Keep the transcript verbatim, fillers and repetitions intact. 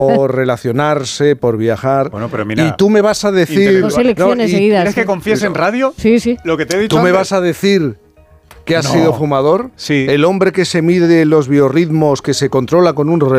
por relacionarse, por viajar. Bueno, pero mira, y tú me vas a decir... Dos elecciones no, y, seguidas. ¿Quieres que confíes en radio? Sí, sí. Lo que te he dicho ¿Tú me antes? vas a decir que has No. sido fumador? Sí. El hombre que se mide los biorritmos, que se controla con un reloj.